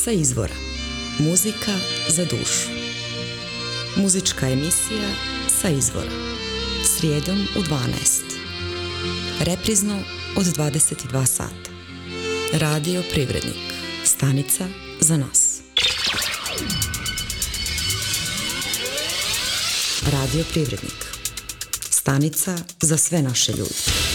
Sa izvora. Muzika za dušu. Muzička emisija Sa izvora. Srijedom u 12. Reprizno od 22 sata. Radio Privrednik. Stanica za nas. Radio Privrednik. Stanica za sve naše ljude.